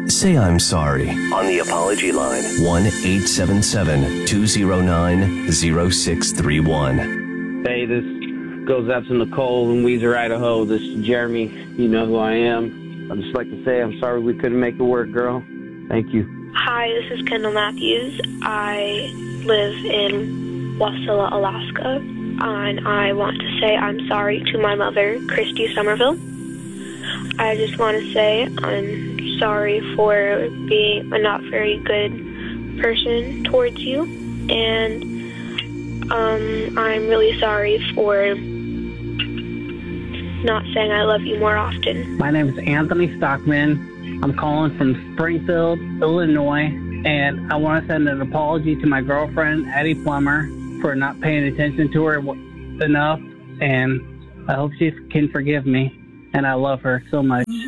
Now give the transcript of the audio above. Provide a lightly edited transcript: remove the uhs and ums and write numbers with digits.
Say I'm sorry on the apology line. 1-877-209-0631. Hey, this goes out to Nicole in Weezer, Idaho. This is Jeremy. You know who I am. I'd just like to say I'm sorry we couldn't make it work, girl. Thank you. Hi, this is Kendall Matthews. I live in Wasilla, Alaska, and I want to say I'm sorry to my mother, Christy Somerville. I just want to say I'm sorry for being a not very good person towards you, and I'm really sorry for not saying I love you more often. My name is Anthony Stockman. I'm calling from Springfield, Illinois, and I want to send an apology to my girlfriend, Addie Plummer, for not paying attention to her enough, and I hope she can forgive me, and I love her so much.